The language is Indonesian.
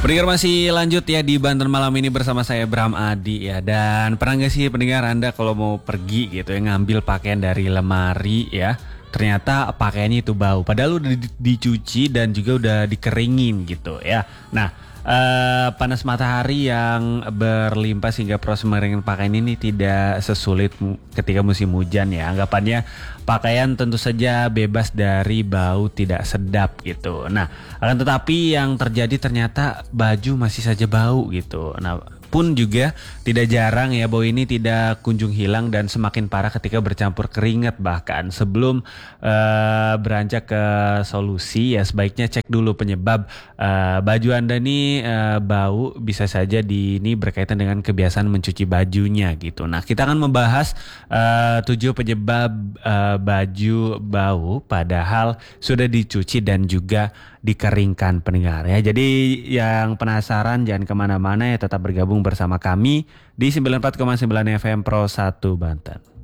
Pendengar masih lanjut ya di Banten Malam ini bersama saya Bram Adi ya. Dan pernah gak sih pendengar Anda kalau mau pergi gitu ya ngambil pakaian dari lemari ya, ternyata pakaiannya itu bau padahal udah dicuci dan juga udah dikeringin gitu ya. Nah, panas matahari yang berlimpah sehingga proses mengeringkan pakaian ini tidak sesulit ketika musim hujan ya. Anggapannya pakaian tentu saja bebas dari bau tidak sedap gitu. Nah, akan tetapi yang terjadi ternyata baju masih saja bau gitu. Nah, pun juga tidak jarang ya bau ini tidak kunjung hilang dan semakin parah ketika bercampur keringat. Bahkan sebelum beranjak ke solusi ya sebaiknya cek dulu penyebab baju Anda nih bau. Bisa saja ini berkaitan dengan kebiasaan mencuci bajunya gitu. Nah, kita akan membahas 7 penyebab baju bau padahal sudah dicuci dan juga dikeringkan pendengar ya. Jadi yang penasaran jangan kemana-mana ya, tetap bergabung bersama kami di 94,9 FM Pro 1 Banten.